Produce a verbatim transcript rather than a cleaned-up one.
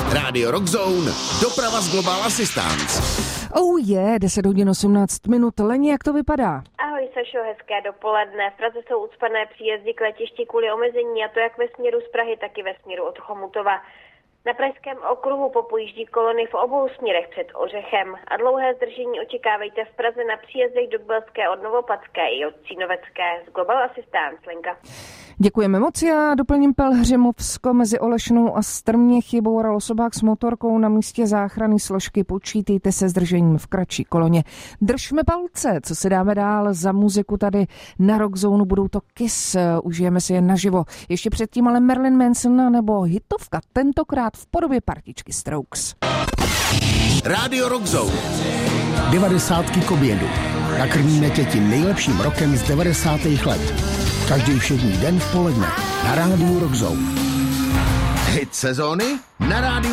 Rádio Rockzone, doprava z Global Assistance. Oh je, yeah, deset hodin osmnáct minut. Leni, jak to vypadá? Ahoj Sašo, hezké dopoledne. V Praze jsou ucpané příjezdy k letišti kvůli omezení, a to jak ve směru z Prahy, tak i ve směru od Chomutova. Na pražském okruhu popojíždí kolony v obou směrech před Ořechem a dlouhé zdržení očekávejte v Praze na příjezdech do Kbelské od Novopadské i od Cínovecké. Z Global Assistance, Lenka. Děkujeme moc, já doplním Pelhřimovsko mezi Olešnou a Strměchy boural osobák s motorkou na místě záchranné složky. Počítejte se zdržením v kratší koloně. Držme palce, co se dáme dál za muziku tady na Rockzone. Budou to Kiss, užijeme si je naživo. Ještě předtím ale Marilyn Manson nebo hitovka, tentokrát v podobě partičky Strokes. Rádio Rockzone. Devadesátky k obědu. Nakrmíme tě tím nejlepším rokem z devadesátých let. Každý všední den v poledne na Rádiu Rockzone. Hit sezóny na Rádiu